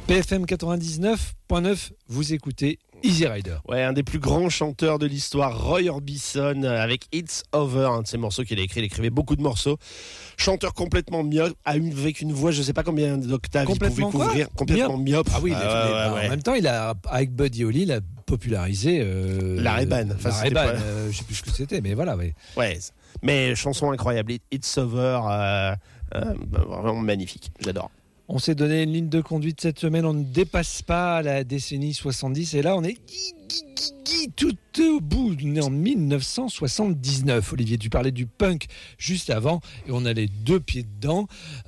BFM 99.9, vous écoutez Easy Rider. Ouais, un des plus grands chanteurs de l'histoire, Roy Orbison, avec It's Over, un de ses morceaux qu'il a écrit. Il écrivait beaucoup de morceaux. Chanteur complètement myope, avec une voix, je sais pas combien d'octaves il pouvait couvrir. Complètement myope. Ah oui, en même temps, avec Buddy Holly, il a popularisé la Ray-Ban. Je sais plus ce que c'était, mais voilà. Ouais, mais chanson incroyable. It's Over, vraiment magnifique. J'adore. On s'est donné une ligne de conduite cette semaine, on ne dépasse pas la décennie 70 et là on est tout au bout, on est en 1979. Olivier, tu parlais du punk juste avant et on a les deux pieds dedans.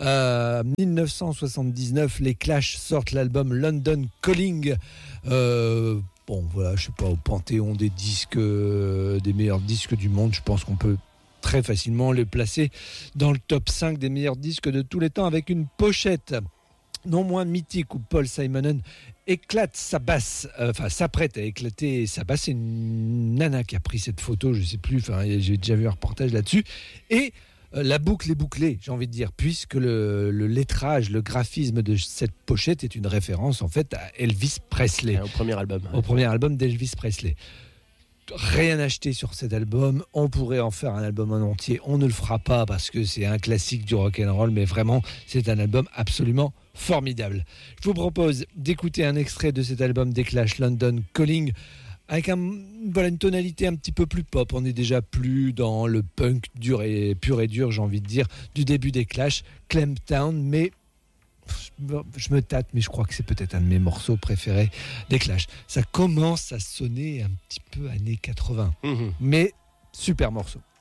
1979, les Clash sortent l'album London Calling. Bon voilà, je sais pas, au panthéon des disques, des meilleurs disques du monde, je pense qu'on peut très facilement les placer dans le top 5 des meilleurs disques de tous les temps avec une pochette non moins mythique où Paul Simonon éclate sa basse, s'apprête à éclater sa basse. C'est une nana qui a pris cette photo, je sais plus, j'ai déjà vu un reportage là-dessus. Et la boucle est bouclée, j'ai envie de dire, puisque le lettrage, le graphisme de cette pochette est une référence en fait à Elvis Presley. Au premier album. Au premier album d'Elvis Presley. Rien acheté sur cet album, on pourrait en faire un album en entier, on ne le fera pas parce que c'est un classique du rock'n'roll, mais vraiment c'est un album absolument formidable. Je vous propose d'écouter un extrait de cet album des Clash, London Calling, avec une tonalité un petit peu plus pop. On est déjà plus dans le punk pur et dur, j'ai envie de dire, du début des Clash, Clamptown, mais je me tâte, mais je crois que c'est peut-être un de mes morceaux préférés des Clash. Ça commence à sonner un petit peu années 80, mais super morceau.